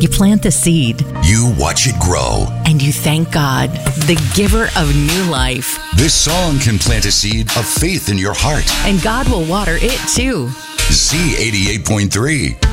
You plant the seed. You watch it grow. And you thank God, the giver of new life. This song can plant a seed of faith in your heart. And God will water it too. Z88.3.